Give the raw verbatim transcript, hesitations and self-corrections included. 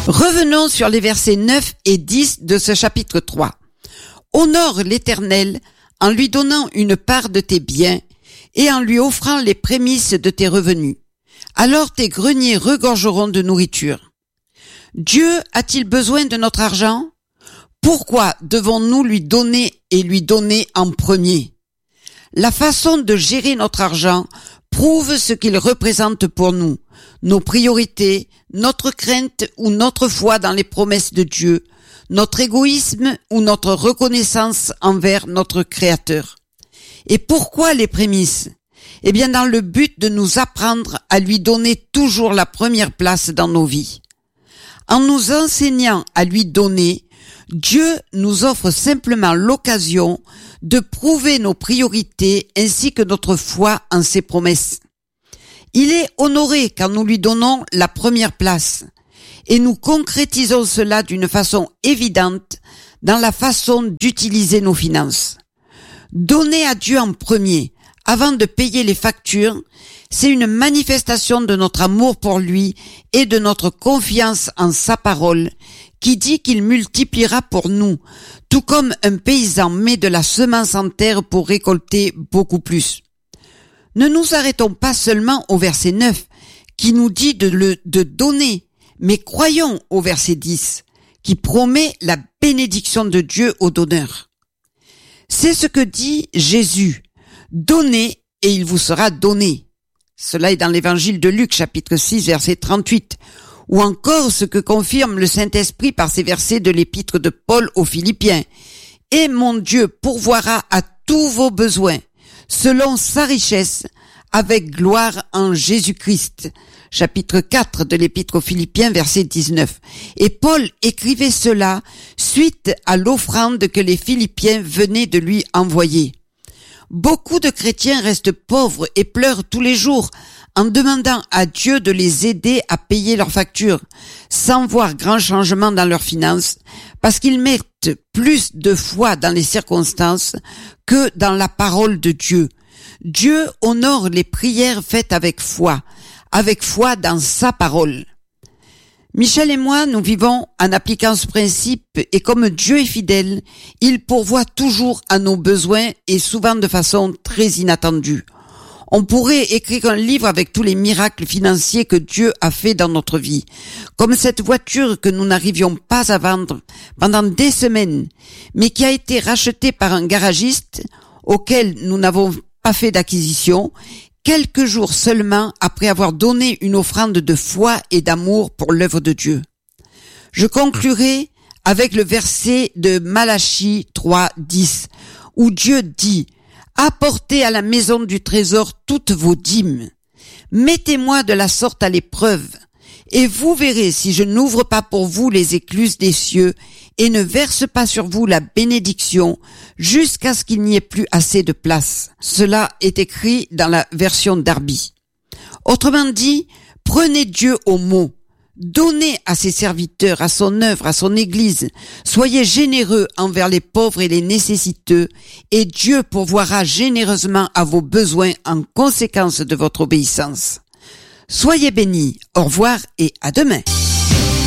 Revenons sur les versets neuf et dix de ce chapitre trois. Honore l'Éternel en lui donnant une part de tes biens et en lui offrant les prémices de tes revenus. Alors tes greniers regorgeront de nourriture. Dieu a-t-il besoin de notre argent? Pourquoi devons-nous lui donner et lui donner en premier? La façon de gérer notre argent prouve ce qu'il représente pour nous, nos priorités, notre crainte ou notre foi dans les promesses de Dieu, notre égoïsme ou notre reconnaissance envers notre Créateur. Et pourquoi les prémices? Eh bien, dans le but de nous apprendre à lui donner toujours la première place dans nos vies. En nous enseignant à lui donner, Dieu nous offre simplement l'occasion de prouver nos priorités ainsi que notre foi en ses promesses. Il est honoré quand nous lui donnons la première place et nous concrétisons cela d'une façon évidente dans la façon d'utiliser nos finances. Donner à Dieu en premier avant de payer les factures, c'est une manifestation de notre amour pour lui et de notre confiance en sa parole, qui dit qu'il multipliera pour nous, tout comme un paysan met de la semence en terre pour récolter beaucoup plus. Ne nous arrêtons pas seulement au verset neuf, qui nous dit de le de donner, mais croyons au verset dix, qui promet la bénédiction de Dieu au donneur. C'est ce que dit Jésus. Donnez et il vous sera donné. Cela est dans l'évangile de Luc, chapitre six, verset trente-huit. Ou encore ce que confirme le Saint-Esprit par ces versets de l'épître de Paul aux Philippiens. Et mon Dieu pourvoira à tous vos besoins, selon sa richesse, avec gloire en Jésus-Christ. Chapitre quatre de l'épître aux Philippiens, verset dix-neuf. Et Paul écrivait cela suite à l'offrande que les Philippiens venaient de lui envoyer. Beaucoup de chrétiens restent pauvres et pleurent tous les jours en demandant à Dieu de les aider à payer leurs factures, sans voir grand changement dans leurs finances, parce qu'ils mettent plus de foi dans les circonstances que dans la parole de Dieu. Dieu honore les prières faites avec foi, avec foi dans sa parole. Michel et moi, nous vivons en appliquant ce principe et comme Dieu est fidèle, il pourvoit toujours à nos besoins et souvent de façon très inattendue. On pourrait écrire un livre avec tous les miracles financiers que Dieu a fait dans notre vie, comme cette voiture que nous n'arrivions pas à vendre pendant des semaines, mais qui a été rachetée par un garagiste auquel nous n'avons pas fait d'acquisition, quelques jours seulement après avoir donné une offrande de foi et d'amour pour l'œuvre de Dieu. Je conclurai avec le verset de Malachie trois, dix, où Dieu dit « Apportez à la maison du trésor toutes vos dîmes. Mettez-moi de la sorte à l'épreuve, et vous verrez si je n'ouvre pas pour vous les écluses des cieux et ne verse pas sur vous la bénédiction jusqu'à ce qu'il n'y ait plus assez de place. » Cela est écrit dans la version Darby. Autrement dit, prenez Dieu au mot. Donnez à ses serviteurs, à son œuvre, à son église. Soyez généreux envers les pauvres et les nécessiteux, et Dieu pourvoira généreusement à vos besoins en conséquence de votre obéissance. Soyez bénis. Au revoir et à demain.